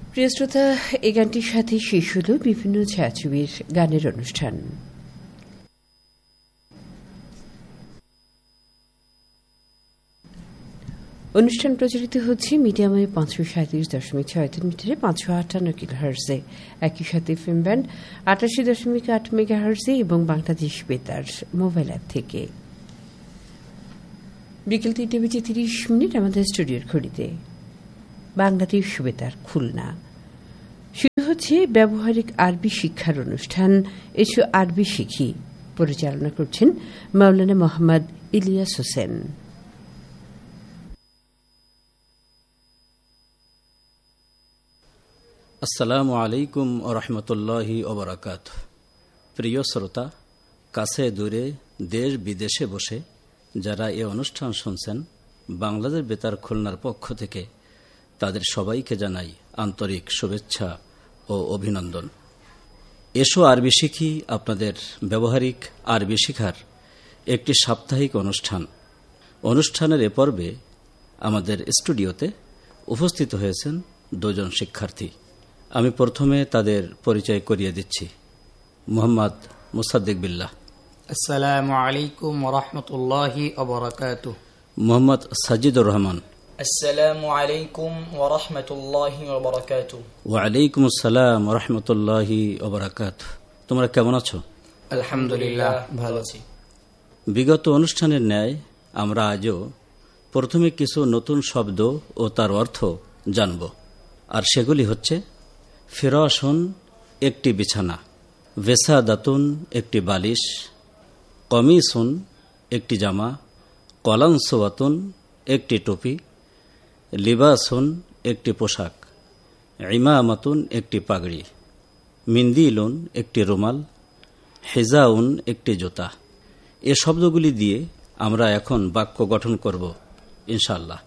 প্রিয় শ্রোতা, এই গানটির সাথে শেষ হল বিভিন্ন ছায়াছবির গানের অনুষ্ঠান। অনুষ্ঠান প্রচারিত হচ্ছে মিডিয়ামে 537.6 মিটারে 558 কিলোহার্টজে, একই সাথে এফএম ব্যান্ড 88.8 মেগাহার্টজে এবং বাংলাদেশ বেতার মোবাইল অ্যাপ থেকে। বিকেল 3:30 আমাদের স্টুডিওর ঘড়িতে বাংলাদেশ বেতার খুলনা। শুরু হচ্ছে ব্যবহারিক আরবি শিক্ষার অনুষ্ঠান এসো আরবি শিখি। পরিচালনা করছেন মাওলানা মোহাম্মদ ইলিয়াস হোসেন। আসসালামু আলাইকুম ওয়া রাহমাতুল্লাহি ওয়া বারাকাতুহু। প্রিয় শ্রোতা, কাছে দূরে দেশ বিদেশে বসে যারা এই অনুষ্ঠান শুনছেন, বাংলাদেশ বেতার খুলনার পক্ষ থেকে তাদের সবাইকে জানাই আন্তরিক শুভেচ্ছা ও অভিনন্দন। এসো আরবি শিখি আপনাদের ব্যবহারিক আরবি শিখার একটি সাপ্তাহিক অনুষ্ঠান। অনুষ্ঠানের এ পর্বে আমাদের স্টুডিওতে উপস্থিত হয়েছেন দুজন শিক্ষার্থী। আমি প্রথমে তাদের পরিচয় করিয়ে দিচ্ছি। মোহাম্মদ মুসাদ্দিক বিল্লাহ। আসসালামু আলাইকুম ওয়া রাহমাতুল্লাহি ওয়া বারাকাতুহু। মোহাম্মদ সাজিদুর রহমান। আসসালামু আলাইকুম ওয়া রাহমাতুল্লাহি ওয়া বারাকাতুহু। ওয়া আলাইকুম আসসালাম ওয়া রাহমাতুল্লাহি ওয়া বারাকাতুহু। তোমরা কেমন আছো? আলহামদুলিল্লাহ, ভালো আছি। বিগত অনুষ্ঠানের ন্যায় আমরা আজও প্রথমে কিছু নতুন শব্দ ও তার অর্থ জানব, আর সেগুলি হচ্ছে ফিরাশুন একটি বিছানা, ওয়েসাদাতুন একটি বালিশ, কমিসুন একটি জামা, কলানসওয়াতুন একটি টুপি, লিবাসুন একটি পোশাক, ইমামাতুন একটি পাগড়ি, মিন্দিলুন একটি রুমাল, হিজাউন একটি জুতা। এ শব্দগুলি দিয়ে আমরা এখন বাক্য গঠন করব ইনশাআল্লাহ।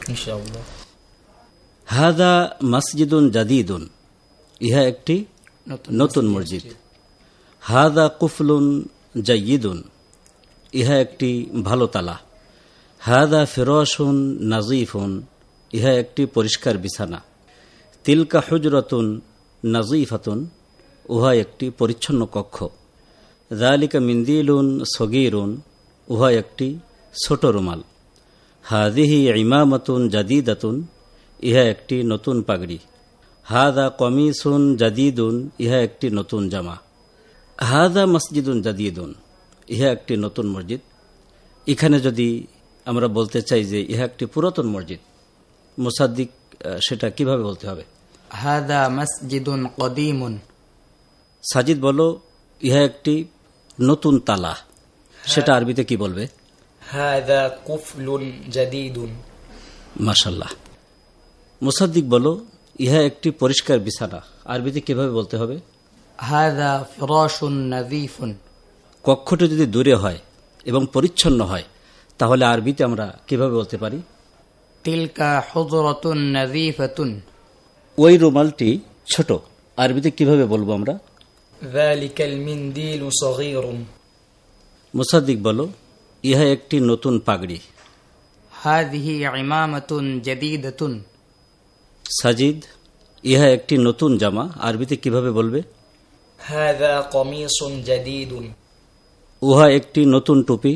হাদা মসজিদুন জাদিদুন, ইহা একটি নতুন মসজিদ। হাদা কুফলুন জাইয়িদুন, ইহা একটি ভালো তালা। হাদা ফিরাশুন নাজিফুন, ইহা একটি পরিষ্কার বিছানা। তিলকা হুজরাতুন নাজিফাতুন, উহা একটি পরিচ্ছন্ন কক্ষ। যালিকা মিন্দিলুন সগীরুন, উহা একটি ছোট রুমাল। হাদিহি ইমামাতুন জাদিদাতুন, ইহা একটি নতুন পাগড়ি। হাদা কমিসুন জাদিদুন, ইহা একটি নতুন জামা। হাদা মসজিদুন জাদিদুন, ইহা একটি নতুন মসজিদ। এখানে যদি আমরা বলতে চাই যে ইহা একটি পুরাতন মসজিদ, মুসাদ্দিক সেটা কিভাবে বলতে হবে? হাদা মসজিদুন কদিমুন। সাজিদ বলো, ইহা একটি নতুন তালা, সেটা আরবিতে কি বলবে? হাদা কুফলুন জাদিদুন। মাশাআল্লাহ। মুসাদ্দিক বলো, ইহা একটি পরিষ্কার বিছানা, আরবিতে কিভাবে বলতে হবে? হাদা ফিরাশুন নাযীফুন। কক্ষটি যদি দূরে হয় এবং পরিচ্ছন্ন হয় তাহলে আরবিতে আমরা কিভাবে বলতে পারি? তিলকা হুজরাতুন নাযীফাতুন। ওই রুমালটি ছোট, আরবিতে কিভাবে বলবো আমরা? যালিকাল মিন্দিলু সগীরুন। মুসাদ্দিক বলো, ইহা একটি নতুন পাগড়ি। হাদিহি ইমামাতুন জাদিদাতুন। সাজিদ, ইহা একটি নতুন জামা, আরবিতে কিভাবে বলবে? হাদা কমিসুন জাদিদুন। উহা একটি নতুন টুপি।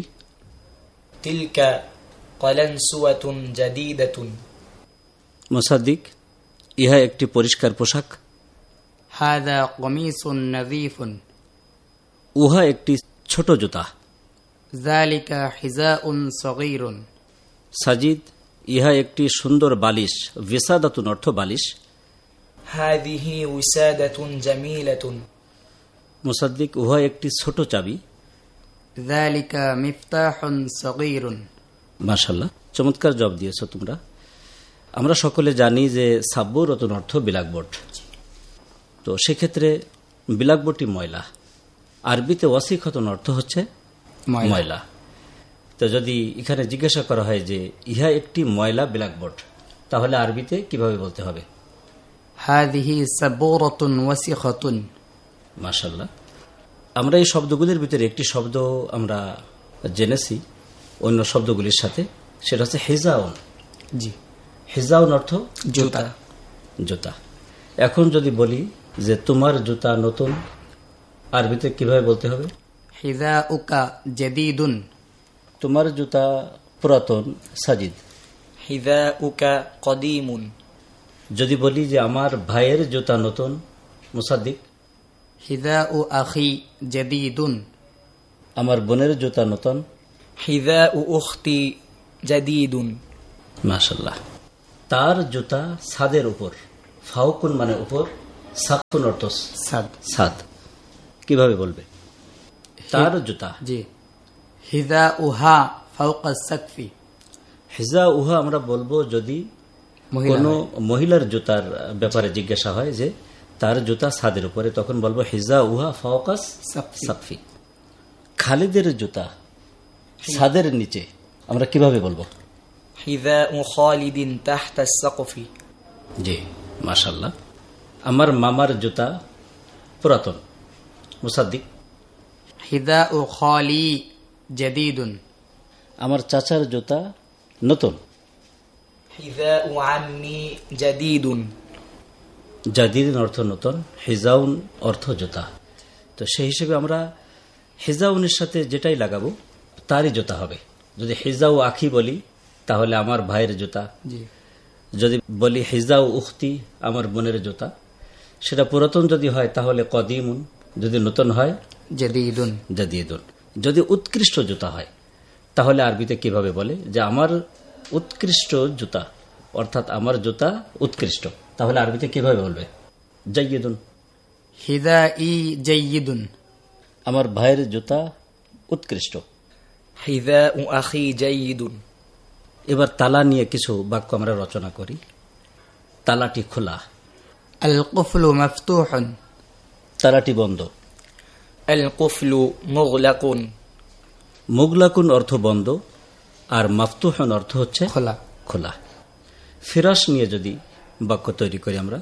তিলকা কলানসুয়াতুন জাদিদাতুন। মুসাদ্দিক, ইহা একটি পরিষ্কার পোশাক। হাদা কমিসুন নাযীফুন। উহা একটি ছোট জুতা। যালিকা হিজাউন সগীরুন। সাজিদ, ইহা একটি সুন্দর বালিশ। ওয়েসাদাতুন অর্থ বালিশ। হাদিহি উসাদাতুন জামিলাতুন। মুসাদ্দিক, উহা একটি ছোট চাবি। যালিকা মিফতাহুন সগীরুন। মাশাআল্লাহ, চমৎকার জবাব দিয়েছো তোমরা। আমরা সকলে জানি যে সাব্বুরাতুন অর্থ ব্ল্যাকবোর্ড। তো সেক্ষেত্রে ব্ল্যাকবোর্ডটি ময়লা, আরবিতে ওয়াসিখাতুন অর্থ হচ্ছে ময়লা। তো যদি এখানে জিজ্ঞাসা করা হয় যে ইহা একটি ময়লা ব্ল্যাকবোর্ড, তাহলে আরবিতে কিভাবে বলতে হবে? হাদিহি সাবুরাতুন ওয়াসিখাতুন। মাশাআল্লাহ। আমরা এই শব্দগুলির ভিতরে একটি শব্দ আমরা জেনেছি অন্য শব্দগুলির সাথে, সেটা হচ্ছে হিজাউন। জি, হিজাউন অর্থ জুতা। জুতা। এখন যদি বলি যে তোমার জুতা নতুন, আরবিতে কিভাবে বলতে হবে? হিযাউকা জাদীদুন। তোমার জুতা পুরাতন, সাজিদ। হিযাউকা কদীমুন। যদি বলি যে আমার ভাইয়ের জুতা নতুন, মুসাদ্দিক। হিযাউ আখি জাদীদুন। আমার বোনের জুতা নতুন। হিযাউ উখতি জাদীদুন। মাশাআল্লাহ। তার জুতা ছাদের উপর, ফাউকুন মানে উপর, সাকুন অর্থ ছাদ। কিভাবে বলবে তার জুতা? জি, হিযাউহা ফাওকা সাকফি। হিজা উহা আমরা বলবো যদি কোন মহিলার জুতার ব্যাপারে জিজ্ঞাসা হয় যে তার জুতা ছাদের উপরে, তখন বলবো হিজা উহা ফাওকা সাকফি। খালিদের জুতা ছাদের নিচে, আমরা কিভাবে বলবো? হিযাউ খালিদিন তাহতা সাকফি। জি, মাশাআল্লাহ। আমার মামার জুতা পুরাতন, মুসাদ্দিক। হিযাউ খালি জাদীদুন। আমার চাচার জুতা নতুন। হিযাউ আম্মি জাদীদুন। জাদিদিন অর্থ নতুন, হিজাউন অর্থ জুতা। তো সেই হিসেবে আমরা হিজাউনের সাথে যেটাই লাগাবো তারই জুতা হবে। যদি হিজাউ আখি বলি তাহলে আমার ভাইয়ের জুতা। যদি বলি হিজাউ উখতি, আমার বোনের জুতা, সেটা পুরাতন যদি হয় তাহলে কদিমুন, যদি নতুন হয় জাদীদুন। জাদিদুন। যদি উৎকৃষ্ট জুতা হয় তাহলে আরবিতে কিভাবে বলে যে আমার উৎকৃষ্ট জুতা, অর্থাৎ আমার জুতা উৎকৃষ্ট, তাহলে আরবিতে কিভাবে বলবে? জাইয়িদুন। হিযাই জাইয়িদুন। আমার ভাইয়ের জুতা উৎকৃষ্ট। হিযাউ আখি জাইয়িদুন। এবার তালা নিয়ে কিছু বাক্য আমরা রচনা করি। তালাটি খোলা। আল কুফলু মাফতুহুন। তালাটি বন্ধ। আল কুফলু মুগলাকুন। মুগলাকুন অর্থ বন্ধ, আর মাফতুহুন অর্থ হচ্ছে খোলা। খোলা। ফিরাশ নিয়ে যদি বাক্য তৈরি করি আমরা,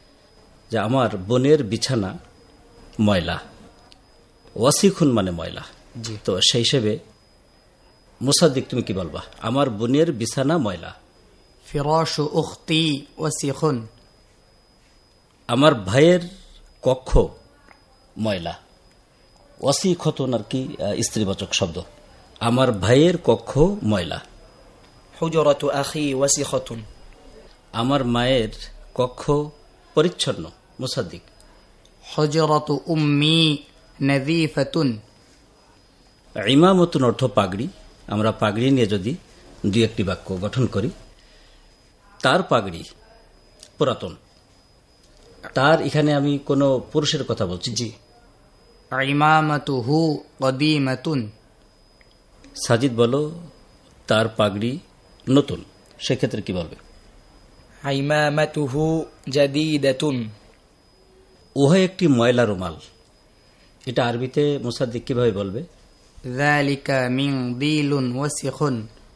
যে আমার বোনের বিছানা ময়লা। ওয়াসিখুন মানে ময়লা। তো সেই হিসেবে মুসাদ্দিক তুমি কি বলবা? আমার বোনের বিছানা ময়লা। ফিরাশু উখতি ওয়াসিখুন। আমার ভাইয়ের কক্ষ ময়লা। ওয়াসিখতুন আর কি স্ত্রীবাচক শব্দ। আমার ভাইয়ের কক্ষ ময়লা। হুজরাতু আখি ওয়াসিখাতুন। আমার মায়ের কক্ষ পরিচ্ছন্ন, মুসাদ্দিক। হুজরাতু উম্মি নাযীফাতুন। ইমামতুন অর্থ পাগড়ি। আমরা পাগড়ি নিয়ে যদি দুই একটি বাক্য গঠন করি, তার পাগড়ি পুরাতন। তার এখানে আমি কোন পুরুষের কথা বলছি। জি। ইমামাতুহু কদীমাতুন। সাজিদ বলো তার পাগড়ি নতুন, সেক্ষেত্রে কি বলবে? ইমামাতুহু জাদীদাতুন। উহা একটি ময়লা রুমাল। এটা আরবিতে মুসাদ্দিক কিভাবে বলবে? যালিকা মিনদিলুন ওয়াসিখুন।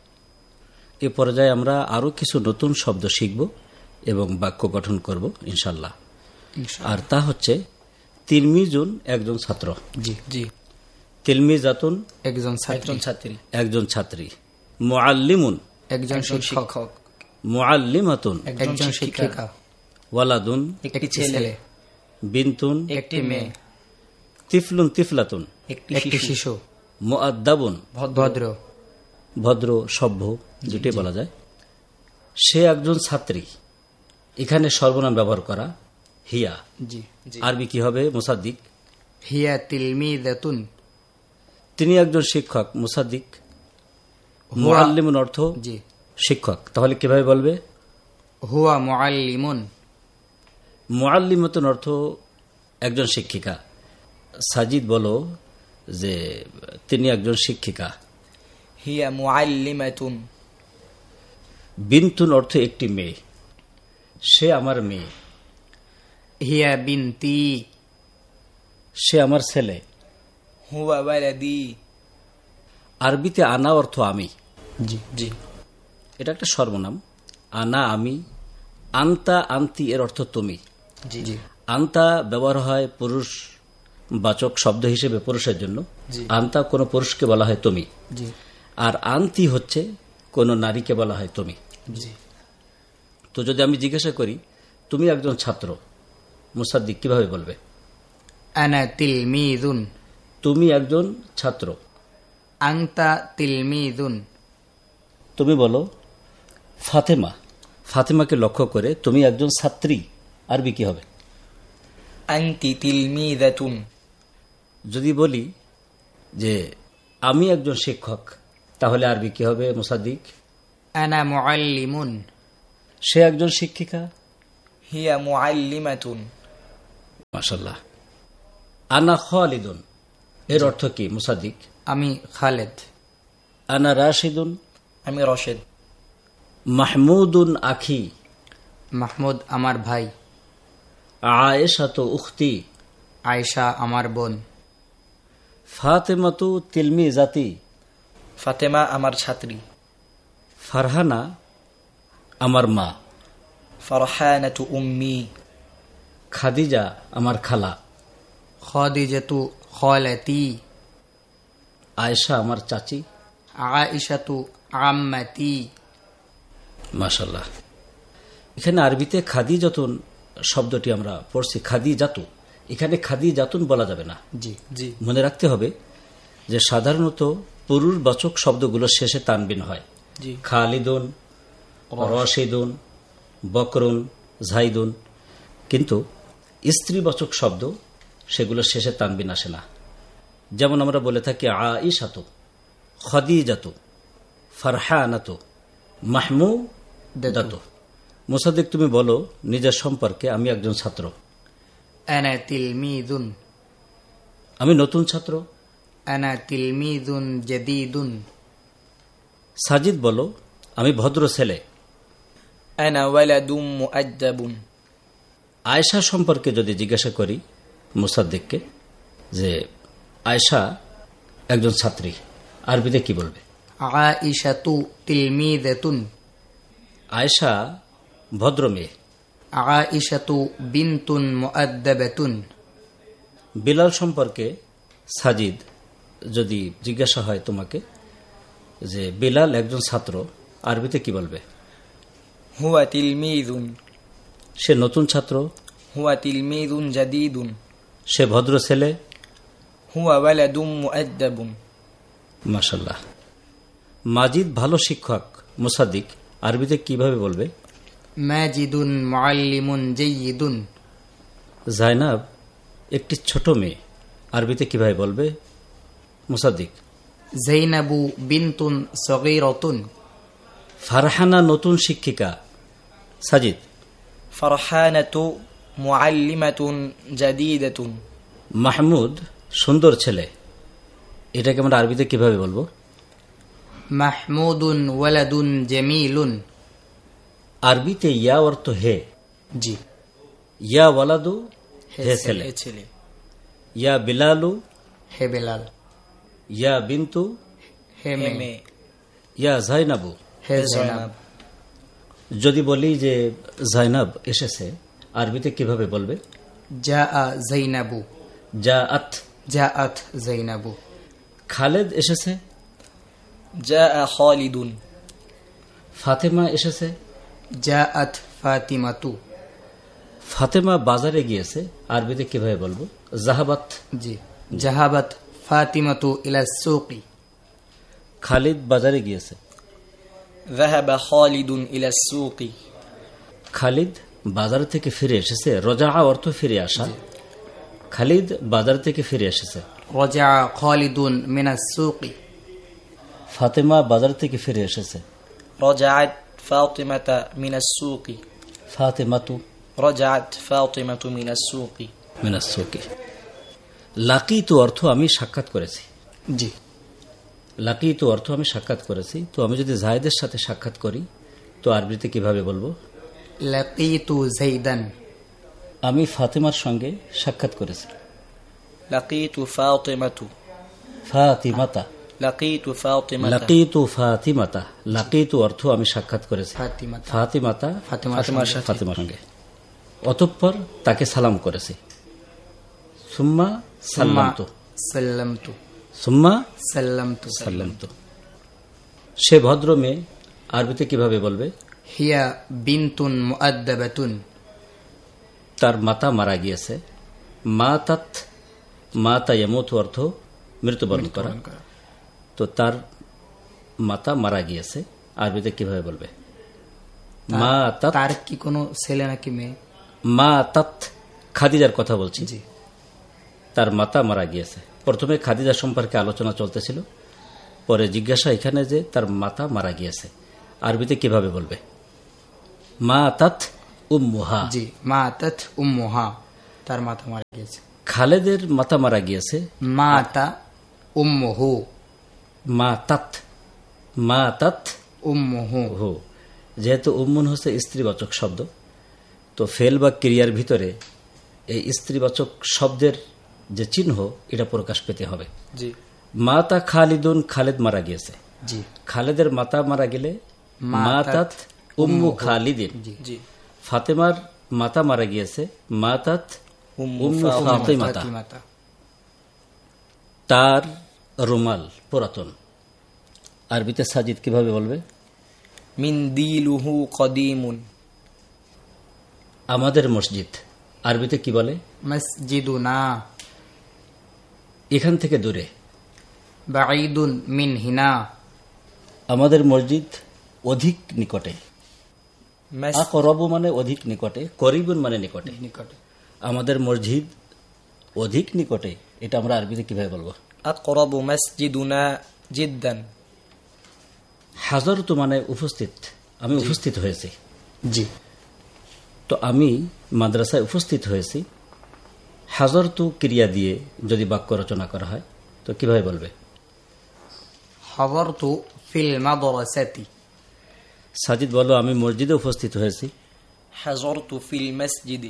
এ পর্যায়ে আমরা আরো কিছু নতুন শব্দ শিখব এবং বাক্য গঠন করব ইনশাল্লাহ। আর তা হচ্ছে তিলমিজুন একজন ছাত্র। জি জি। তিলমিজাতুন একজন ছাত্রী। একজন ছাত্রী। মুআল্লিমুন একজন শিক্ষক। মুআল্লিমাতুন একজন শিক্ষিকা। ওয়ালাদুন একটি ছেলে। বিনতুন একটি মেয়ে। তিফলুন তিফলাতুন একটি শিশু। মুআদ্দাবুন ভদ্র। ভদ্র সভ্য দুটি বলা যায়। সে একজন ছাত্রী। এখানে সর্বনাম ব্যবহার করা হিয়া। জি। আরবি কি হবে মুসাদ্দিক? হিয়া তিলমিযাতুন। তিনি একজন শিক্ষক, মুসাদ্দিক। মুআল্লিমুন অর্থ জি শিক্ষক, তাহলে কিভাবে বলবে? হুয়া মুআল্লিমুন। মুআল্লিমাতুন অর্থ একজন শিক্ষিকা। সাজিদ বলো যে তিনি একজন শিক্ষিকা। হিয়া মুআল্লিমাতুন। বিনতুন অর্থ একটি মেয়ে। সে আমার মেয়ে। হিয়া বিনতি। সে আমার ছেলে। হুয়া ওয়ালাদি। আরবিতে আনা অর্থ আমি। জি জি। এটা একটা সর্বনাম। আনা আমি। আন্তা আন্তি এর অর্থ তুমি। জি জি। আন্তা ব্যবহার হয় পুরুষ বাচক শব্দ হিসেবে পুরুষের জন্য। আন্তা কোন পুরুষকে বলা হয় তুমি। জি। আর আন্তি হচ্ছে কোন নারীকে বলা হয় তুমি। জি। তো যদি আমি জিজ্ঞাসা করি তুমি একজন ছাত্র, মুসাদ্দিক কিভাবে বলবে? আনা তিলমিযুন। তুমি একজন ছাত্র। আনতা তিলমিযুন। তুমি বলো ফাতেমা। ফাতেমাকে লক্ষ্য করে তুমি একজন ছাত্রী, আরবি কি হবে? আনতি তিলমিযাতুন। যদি বলি যে আমি একজন শিক্ষক, তাহলে আরবি কি হবে মুসাদ্দিক? আনা মুআল্লিমুন। সে একজন শিক্ষিকা। হিয়া মুআল্লিমাতুন। মাশাআল্লাহ। আনা খালিদুন, এর অর্থ কি মুসাদ্দিক? আমি খালেদ। আনা রাশিদুন। আমি রশেদ। মাহমুদুন আখি। মাহমুদ আমার ভাই। আয়েশাতু উখতি। আয়েশা আমার বোন। ফাতেমাতু তিলমিজাতি। ফাতেমা আমার ছাত্রী। ফারহানা আমার মা। ফারহানাতু উম্মি। খাদিজা আমার খালা। খাদিজাতু খালাতি। আয়েশা আমার চাচি। আয়েশাতু আম্মাতি। মাশাআল্লাহ। এখানে আরবিতে খাদিজাতুন শব্দটি আমরা পড়ছি খাদিজাতু, এখানে খাদিজাতুন বলা যাবে না। জি জি। মনে রাখতে হবে যে সাধারণত পুরুষবাচক শব্দগুলো শেষে তানবিন হয়। জি। খালিদুন, রশিদুন, বকরুন, জাইদুন, কিন্তু স্ত্রীবাচক শব্দ সেগুলো শেষে তানবিন আসে না। যেমন আমরা বলে থাকি আয়েশাতু, খাদিজাতু, ফারহানাতু, মাহমুদাতু। মুসাদ্দিক তুমি বলো নিজের সম্পর্কে, আমি একজন ছাত্র। আনা তিলমিযুন। আমি নতুন ছাত্র। আনা তিলমিযুন জাদীদুন। সাজিদ বলো আমি ভদ্র ছেলে। আনা ওয়ালাদুম মুআদ্দাবুন। আয়েশা সম্পর্কে যদি জিজ্ঞাসা করি মুসাদ্দিককে যে আয়েশা একজন ছাত্রী, আরবিতে কি বলবে? আয়েশাতু তিলমিযাতুন। আয়েশা ভদ্র মেয়ে। আয়েশাতু বিনতুন মুআদ্দাবাতুন। বিলাল সম্পর্কে সাজিদ যদি জিজ্ঞাসা হয় তোমাকে যে বিলাল একজন ছাত্র, আরবিতে কি বলবে? হুয়া তিলমিযুন। সে নতুন ছাত্র। হুয়া তিলমিযুন জাদীদুন। সে ভদ্র ছেলে। হুয়া ওয়ালাদুম মুআদ্দাবুন। মাশাআল্লাহ। মাজিদ ভালো শিক্ষক, মুসাদ্দিক আরবিতে কিভাবে বলবে? মাজিদুন মুআল্লিমুন জাইয়িদুন। জাইনাব একটি ছোট মেয়ে, আরবিতে কিভাবে বলবে মুসাদ্দিক? যায়নাবু বিনতুন সগীরাতুন। ফারহানা নতুন শিক্ষিকা, সাজিদ। ফারহানাতু মুআল্লিমাতুন জাদীদাতুন। মাহমুদ সুন্দর ছেলে, এটাকে আমরা আরবিতে কিভাবে বলবো? মাহমুদুন ওয়ালাদুন জামিলুন। আরবিতে ইয়া অর্থ হে। জি। ইয়া ওয়ালাদু হে ছেলে। ছেলে। ইয়া বিলালু হে বেলাল। ইয়া বিন্তু হে হে মেয়ে। মেয়ে। ইয়া জাইনাবু। হে জাইনাব। যদি বলি যে জাইনাব এসেছে, আরবিতে কিভাবে বলবে? জাআ যায়নাবু। জাআত। জাআত যায়নাবু। খালেদ এসেছে। জাআ খালিদুন। ফাতেমা এসেছে। জাআত ফাতিমাতু। ফাতেমা বাজারে গিয়েছে, আরবিতে কিভাবে বলবো? জাহাবাত। জি। জাহাবাত ফাতিমাতু ইলা সুকি। খালিদ বাজারে গিয়েছে। যাহাবা খালিদুন ইলা সুকি। খালিদ বাজার থেকে ফিরে এসেছে। রজা অর্থ ফিরে আসা। খালিদ বাজার থেকে ফিরে এসেছে। রাজা খালিদুন মিনাস সুকি। ফাতেমা বাজার থেকে ফিরে এসেছে। রাজাআত ফাতিমাতা মিনাস সুকি। ফাতেমাতু। রাজাআত ফাতিমাতু মিনাস সুকি। মিনাস সুকি। লাকিতু অর্থ আমি সাক্ষাৎ করেছি। জি। লাকিতু অর্থ আমি সাক্ষাৎ করেছি। তো আমি যদি জায়েদের সাথে সাক্ষাৎ করি তো আরবিতে কিভাবে বলবো? লাকিতু যাইদান। আমি ফাতেমার সঙ্গে সাক্ষাৎ করেছি। লাকিতু ফাতিমাতু। ফাতিমাতা। লাকিতু ফাতিমাতা। লাকিতু ফাতিমাতা। লাকিতু অর্থ আমি সাক্ষাৎ করেছি ফাতিমাতা। ফাতিমাতা ফাতিমার সাথে। ফাতিমার সঙ্গে। অতঃপর তাকে সালাম করেছি। সুম্মা সাল্লামতু। সাল্লামতু। সুম্মা সাল্লামতু। সাল্লামতু। সে ভদ্র মেয়ে, আরবিতে কিভাবে বলবে? হিয়া বিনতুন মুআদ্দাবাতুন। তার মাতা মারা গিয়েছে। মাতাত, মাতা ইয়ামুতু অর্থ মৃত্যুবরণ করা। তো তার মাতা মারা গিয়েছে আরবিতে কিভাবে বলবে? মাতাত। তার কি কোনো ছেলে নাকি মেয়ে? মাতাত, খাদিজার কথা বলছি। তার মাতা মারা গিয়েছে। প্রথমে খাদিজা সম্পর্কে আলোচনা চলতেছিল, পরে জিজ্ঞাসা এখানে যে তার মাতা মারা গিয়েছে আরবিতে কিভাবে বলবে? মাতাত উম্মুহা। জি, মাতাত উম্মুহা, তার মাতা মারা গিয়েছে। খালেদের মাতা মারা গিয়েছে। মাতা উম্মুহু। মাতাত, মাতাত উম্মুহু। হু, যেহেতু উম্মুন হচ্ছে স্ত্রীবাচক শব্দ, তো ফেল বা ক্রিয়ার ভিতরে এই স্ত্রীবাচক শব্দের যে চিহ্ন এটা প্রকাশ পেতে হবে। জি। মাতা খালিদুন, খালেদ মারা গিয়েছে। জি। খালেদের মাতা মারা গেলে মাতাত উম্মু খালিদিন। জি। ফাতেমার মাতা মারা গিয়েছে, মাতাত উম্মু ফাতিমাতা। তার রুমাল পুরাতন আরবিতে সাজিদ কিভাবে বলবে? মিন্দিলুহু কদিমুন। আমাদের মসজিদ আরবিতে কি বলে? মসজিদুনা। এখান থেকে দূরে। বাঈদুন মিন হিনা। আমাদের মসজিদ অধিক নিকটে। আকরাবু মানে অধিক নিকটে, করিবুন মানে নিকটে। নিকটে। আমাদের মসজিদ অধিক নিকটে, এটা আমরা আরবিতে কিভাবে বলবো? আকরাবু মসজিদুনা জিদ্দান। হাজরতু মানে উপস্থিত, আমি উপস্থিত হয়েছি। জি। তো আমি মাদ্রাসায় উপস্থিত হয়েছি। হাজরতু ক্রিয়া দিয়ে যদি বাক্য রচনা করা হয় তো কিভাবে বলবে? হাযরতু ফিল মাদরাসাতি। সাজিদ বলো, আমি মসজিদে উপস্থিত হয়েছি। হাযরতু ফিল মসজিদি।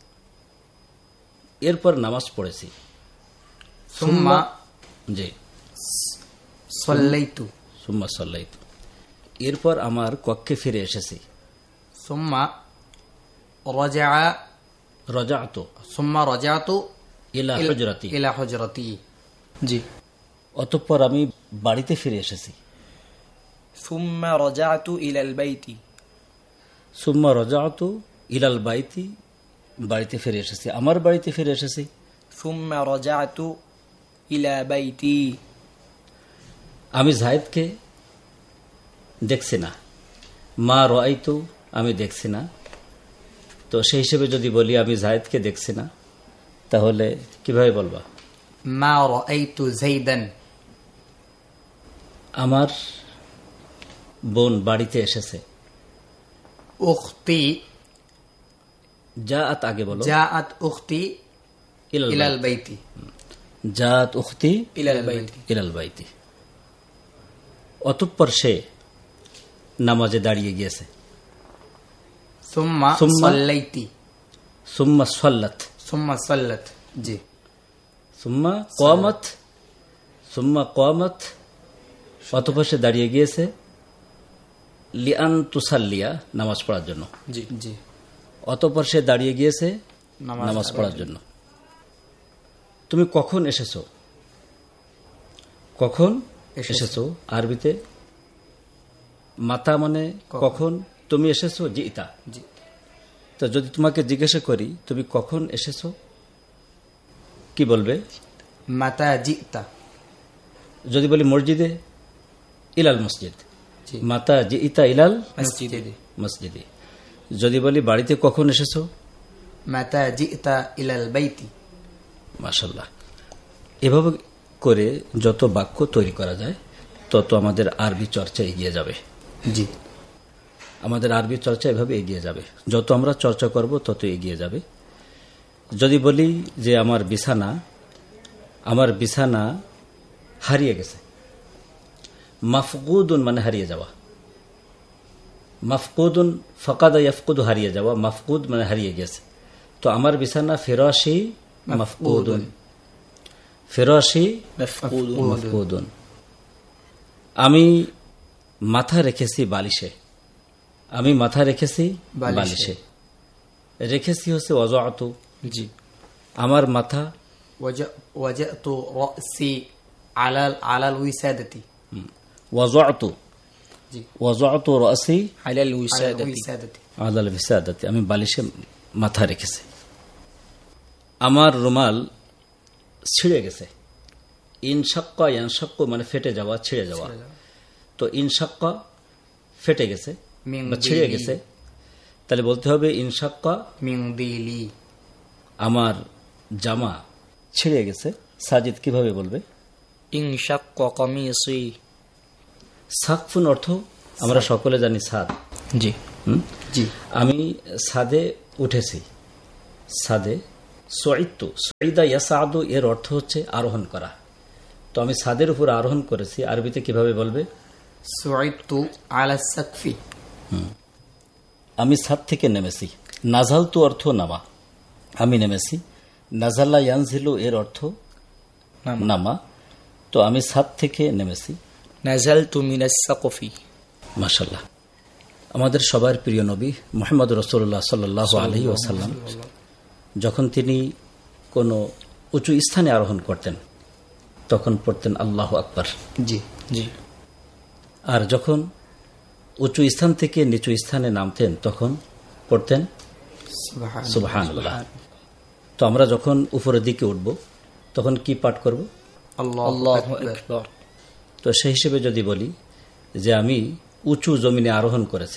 এরপর নামাজ পড়েছি। সুম্মা জি, সাল্লাইতু। সুম্মা সাল্লাইতু। এরপর আমার কক্ষে ফিরে এসেছি। সুম্মা রাজা। রাজাতু। সুম্মা রাজাতু ইলা হুজরাতি। ইলা হুজরাতি। জি। অতঃপর আমি বাড়িতে ফিরে এসেছি। সুম্মা রাজাতু ইলাল বাইতি। সুম্মা রাজাতু ইলাল বাইতি, বাড়িতে ফিরে এসেছি, আমার বাড়িতে ফিরে এসেছি। সুম্মা রাজাতু ইলা বাইতি। আমি যায়েদকে দেখছি না। মা রাআইতু, আমি দেখছি না। তো সেই হিসেবে যদি বলি আমি যায়েদকে দেখছি না, তাহলে কিভাবে বলবা? মা রাআইতু যাইদান। আমার বোন বাড়িতে এসেছে। উখতি। জাআত আগে বলো। জাআত উখতি ইলাল বাইতি। জাআত উখতি ইলাল বাইতি। ইলাল বাইতি। অতঃপর সে নামাজে দাঁড়িয়ে গিয়েছে। সুম্মা সাল্লাইতি। সুম্মা সাল্লাত। সুম্মা সাল্লাত। জি। সুম্মা কামাত। সুম্মা কামাত, অতঃপর সে দাঁড়িয়ে গিয়েছে। লিআন তুসাল্লিয়া, নামাজ পড়ার জন্য। জি। জি। অতঃপর সে দাঁড়িয়ে গিয়েছে নামাজ পড়ার জন্য। তুমি কখন এসেছো? কখন এসেছো আরবিতে মাতা মানে কখন। তুমি এসেছো জিতা। তো যদি তোমাকে জিজ্ঞাসা করি তুমি কখন এসেছো, কি বলবে? মাতা জিতা। যদি বলি মসজিদে, ইলাল মসজিদ। মাতা জিতা ইলাল মসজিদে। যদি বলি বাড়িতে কখন এসেছো, মাতা জিতা ইলাল বাইতি। মাশাআল্লাহ। এভাবে করে যত বাক্য তৈরি করা যায় তত আমাদের আরবি চর্চা এগিয়ে যাবে। জি। আমাদের আরবি চর্চা এভাবে এগিয়ে যাবে। যত আমরা চর্চা করব তত এগিয়ে যাবে। যদি বলি যে আমার বিছানা হারিয়ে গেছে, মাফকুদুন মানে হারিয়ে যাওয়া। মাফকুদুন, ফাকাদা ইয়াফকুদু হারিয়ে যাওয়া, মাফকুদ মানে হারিয়ে গেছে। তো আমার বিছানা ফিরাশি মাফকুদুন। ফিরাশি মাফকুদুন। আমি মাথা রেখেছি বালিশে। আমি মাথা রেখেছি বালিশে। রেখেছি হচ্ছে ওয়াজাতু। জি। আমার মাথা ওয়াজাতু রাসি আলাল উইসাদাতি। ওয়াজাতু। জি। ওয়াজাতু রাসি আলাল উইসাদাতি। আলাল উইসাদাতি, আমি বালিশে মাথা রেখেছি। আমার রুমাল ছিঁড়ে গেছে। ইনশাক্কা ইয়ানশাক্কু মানে ফেটে যাওয়া, ছিঁড়ে যাওয়া। তো ইনশাক্কা ফেটে গেছে বা ছিঁড়ে গেছে, তাহলে বলতে হবে ইনশাক্কা মিন দিলি, আমার জামা ছিঁড়ে গেছে। সাজিদ কিভাবে বলবে? ইনশাক্কা কামিসি। সাকফুন অর্থ আমরা সকলে জানি সাদ। জি জি। আমি সাদে উঠেছি, সাদে সঈদতু, সঈদা ইয়াসাদু এর অর্থ হচ্ছে আরোহণ করা। তো আমি সাদের উপর আরোহণ করেছি, আরবিতে কিভাবে বলবে? সুইতু আলা সাকফি। আমি ছাদ থেকে নেমেছি। নাজালতু অর্থ নামা, আমি নেমেছি। নাজাল্লা ইয়ানজিলু এর অর্থ নামা। তো আমি ছাদ থেকে নেমেছি। নাযালতু মিনাস সাকফি। মাশাআল্লাহ। আমাদের সবার প্রিয় নবী মুহাম্মদ রাসূলুল্লাহ সাল্লাল্লাহু আলাইহি ওয়াসাল্লাম যখন তিনি কোনো উঁচু স্থানে আরোহণ করতেন তখন পড়তেন আল্লাহু আকবার। জি জি। আর যখন উঁচু স্থান থেকে নিচু স্থানে নামতেন তখন পড়তেন সুবহানাল্লাহ। তো আমরা যখন উপরের দিকে উঠব তখন কি পাঠ করব? আল্লাহু আকবার। তো সেই হিসেবে যদি বলি যে আমি উঁচু জমিনে আরোহণ করেছি,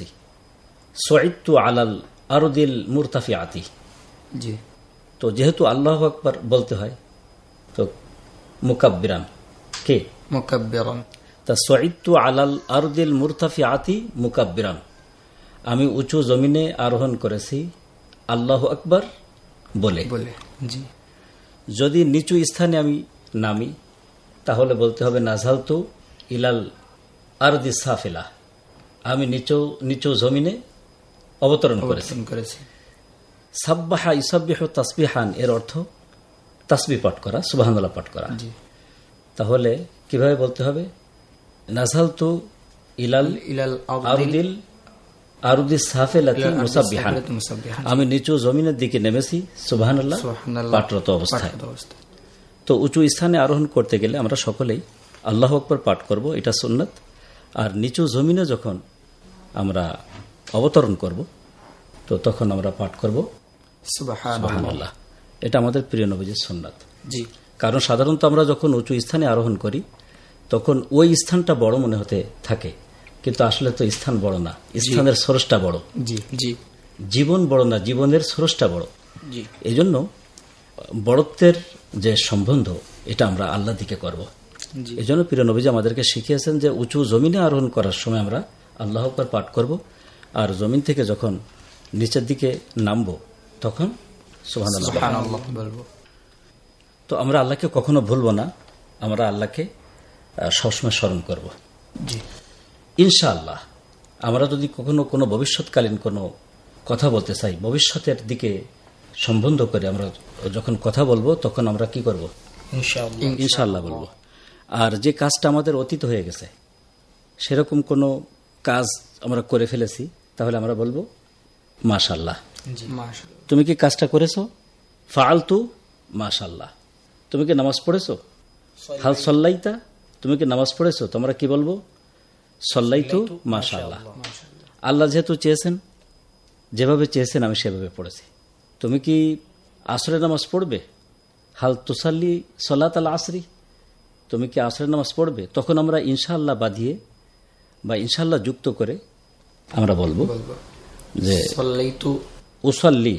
সঈদতু আলাল আরদিল মুরতাফিআতি। জি। তো যেহেতু আল্লাহু আকবার বলতে হয় তো মুকাব্বিরান কে? মুকাব্বিরান। তা সঈদতু আলাল আরদিল মুরতাফিআতি মুকাব্বিরান, আমি উঁচু জমিনে আরোহণ করেছি আল্লাহু আকবার বলে। জি। যদি নিচু স্থানে আমি নামি তাহলে বলতে হবে নাজালতু ইলাল আরদি সাফিলা, আমি নিচু জমিনে অবতরণ করেছি। সাব্বাহা ইউসাব্বিহু তাসবিহান এর অর্থ তাসবিহ পাঠ করা, সুবহানাল্লাহ পাঠ করা। তাহলে কিভাবে বলতে হবে? নাজালতু ইলাল আরদিল আরদি সাফিলাতি মুসাব্বিহান, আমি নিচু জমিনের দিকে নেমেছি সুবহানাল্লাহ পাঠরত অবস্থায়। তো উঁচু স্থানে আরোহণ করতে গেলে আমরা সকলেই আল্লাহু আকবার পাঠ করব, এটা সুন্নাত। আর নিচু জমিনে যখন আমরা অবতরণ করব তো তখন আমরা পাঠ করব সুবহানাল্লাহ। এটা আমাদের প্রিয় নবীজির সুন্নাত। জি। কারণ সাধারণত আমরা যখন উঁচু স্থানে আরোহণ করি তখন ওই স্থানটা বড় মনে হতে থাকে, কিন্তু আসলে তো স্থান বড় না, স্থানের স্রষ্টা বড়। জি জি। জীবন বড় না, জীবনের স্রষ্টা বড়। জি। এই জন্য বড়ত্বের যে সম্বন্ধ এটা আমরা আল্লাহ দিকে করব। এই জন্য প্রিয় নবীজি আমাদেরকে শিখিয়েছেন যে উঁচু জমিনে আরোহণ করার সময় আমরা আল্লাহ আকবার পাঠ করব, আর জমিন থেকে যখন নিচের দিকে নামবো তখন সুবহানাল্লাহ বলবো। তো আমরা আল্লাহকে কখনো ভুলবো না, আমরা আল্লাহকে সবসময় স্মরণ করব। জি। ইনশাআল্লাহ আমরা যদি কখনো কোনো ভবিষ্যৎকালীন কোনো কথা বলতে চাই, ভবিষ্যতের দিকে সম্বন্ধ করে আমরা যখন কথা বলবো তখন আমরা কি করব? ইনশাআল্লাহ বলবো। আর যে কাজটা আমাদের অতীত হয়ে গেছে সেরকম কোনো কাজ আমরা করে ফেলেছি তাহলে আমরা বলবো মাশাআল্লাহ। তুমি কি কাজটা করেছো? ফাআলতু মাশাআল্লাহ। তুমি কি নামাজ পড়েছো? হাল সাল্লাইতা, তুমি কি নামাজ পড়েছো? তোমরা কি বলবো? সাল্লাইতু মাশাআল্লাহ। আল্লাহ যেহেতু চেয়েছেন, যেভাবে চেয়েছেন আমি সেভাবে পড়েছি। তুমি কি আসরের নামাজ পড়বে? হাল তুসাল্লি সালাত আল আসরি, তুমি কি আসরের নামাজ পড়বে? তখন আমরা ইনশাআল্লাহ বাঁধিয়ে বা ইনশাআল্লাহ যুক্ত করে আমরা বলবো যে সাল্লাইতু উসাল্লি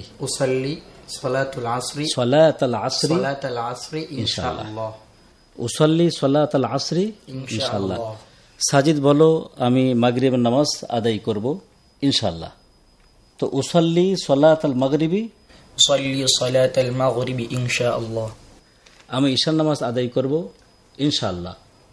সালাতুল আসরি সালাতাল আসরি ইনশাআল্লাহ। উসাল্লি সালাতাল আসরি ইনশাআল্লাহ। সাজিদ বলো আমি মাগরিবের নামাজ আদায় করব ইনশাআল্লাহ। তো উসাল্লি সালাতাল মাগরিবি সালাতাল মাগরিবি ইনশাআল্লাহ। আমি ঈশার নামাজ আদায় করব ইনশাআল্লাহ।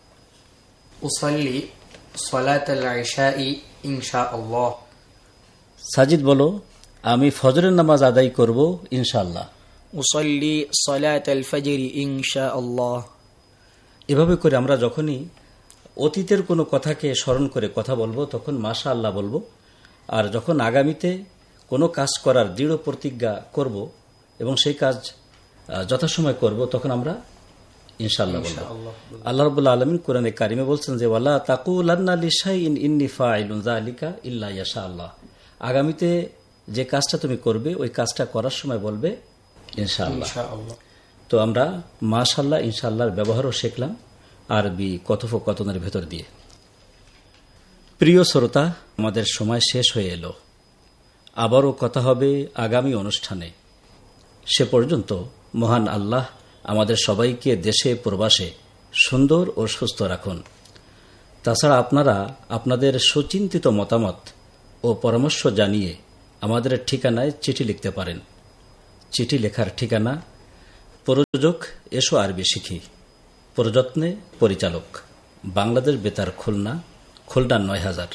উসাল্লি সালাতাল ইশাই ইনশাআল্লাহ। সাজিদ বলো আমি ফজরের নামাজ আদায় করব ইনশাআল্লাহ। উসাল্লি সালাতাল ফাজরি ইনশাআল্লাহ। এভাবে করে আমরা যখনই অতীতের কোনো কথাকে স্মরণ করে কথা বলবো তখন মাশাআল্লাহ বলবো, আর যখন আগামীতে কোনো কাজ করার দৃঢ় প্রতিজ্ঞা করব এবং সেই কাজ যথাসময় করব তখন আমরা ইনশাআল্লাহ বলবো। আল্লাহ রাব্বুল আলামিন কোরআনে কারিমে বলছেন যে ওয়ালা তাকুলান্না লিশাইইন ইন্নী ফাইলুন যালিকা ইল্লা ইয়াশাআল্লাহ। আগামীতে যে কাজটা তুমি করবে ওই কাজটা করার সময় বলবে ইনশাআল্লাহ। ইনশাআল্লাহ। তো আমরা মাশাআল্লাহ ইনশাআল্লাহর ব্যবহারও শিখলাম আরবি কথোপকথনের ভেতর দিয়ে। প্রিয় শ্রোতা, আমাদের সময় শেষ হয়ে এলো। আবারও কথা হবে আগামী অনুষ্ঠানে। সে পর্যন্ত মহান আল্লাহ আমাদের সবাইকে দেশে প্রবাসে সুন্দর ও সুস্থ রাখুন। তাছাড়া আপনারা আপনাদের সুচিন্তিত মতামত ও পরামর্শ জানিয়ে আমাদের ঠিকানায় চিঠি লিখতে পারেন। চিঠি লেখার ঠিকানা: প্রযোজক এসো আরবি শিখি, প্রযত্নে পরিচালক, বাংলাদেশ বেতার, খুলনা 9000।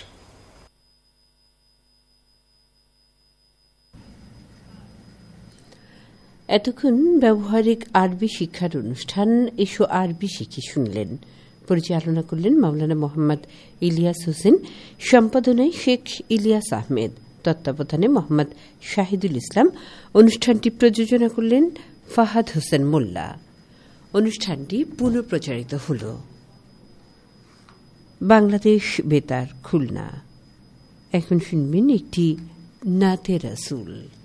এতক্ষণ ব্যবহারিক আরবি শিক্ষার অনুষ্ঠান এসো আরবি শিখি শুনলেন। পরিচালনা করলেন মাওলানা মোহাম্মদ ইলিয়াস হোসেন, সম্পাদনায় শেখ ইলিয়াস আহমেদ, তত্ত্বাবধানে মোহাম্মদ শাহিদুল ইসলাম। অনুষ্ঠানটি প্রযোজনা করলেন ফাহাদ হোসেন মোল্লা। অনুষ্ঠানটি পুনঃপ্রচারিত হল। বাংলাদেশ বেতার, খুলনা। এখন শুনবেন একটি নাতে রাসূল।